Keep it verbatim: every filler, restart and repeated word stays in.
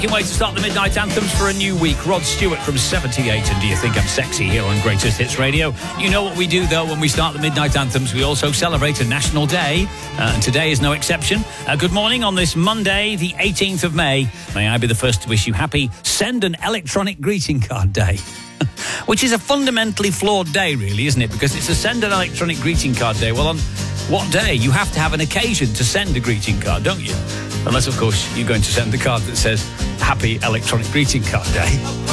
Way to start the Midnight Anthems for a new week. Rod Stewart from seventy-eight and Do You Think I'm Sexy here on Greatest Hits Radio. You know what we do, though, when we start the Midnight Anthems. We also celebrate a national day, uh, and today is no exception. Uh, good morning on this Monday, the eighteenth of May. May I be the first to wish you happy Send an Electronic Greeting Card Day. Which is a fundamentally flawed day, really, isn't it? Because it's a Send an Electronic Greeting Card Day. Well, on what day? You have to have an occasion to send a greeting card, don't you? Unless, of course, you're going to send the card that says Happy Electronic Greeting Card Day.